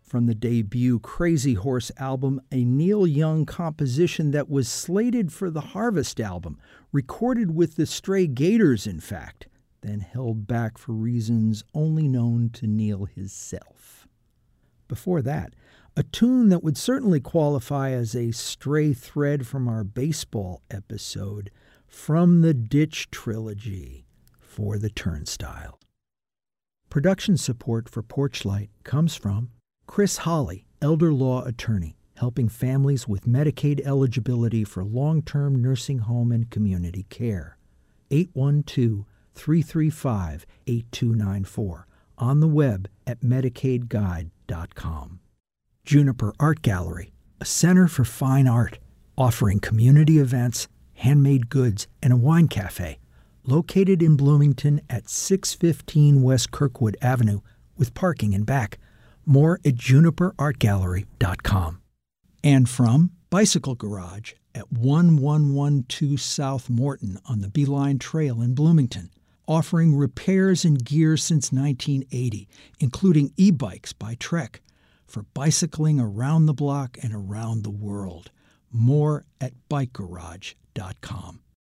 From the debut Crazy Horse album, a Neil Young composition that was slated for the Harvest album, recorded with the Stray Gators, in fact, then held back for reasons only known to Neil himself. Before that, a tune that would certainly qualify as a stray thread from our baseball episode, From the Ditch Trilogy, For the Turnstile. Production support for Porchlight comes from Chris Holly, elder law attorney, helping families with Medicaid eligibility for long-term nursing home and community care. 812-335-8294. On the web at medicaidguide.com. Juniper Art Gallery, a center for fine art, offering community events, handmade goods, and a wine cafe. Located in Bloomington at 615 West Kirkwood Avenue with parking in back. More at juniperartgallery.com. And from Bicycle Garage at 1112 South Morton on the Beeline Trail in Bloomington, offering repairs and gear since 1980, including e-bikes by Trek, for bicycling around the block and around the world. More at bikegarage.com.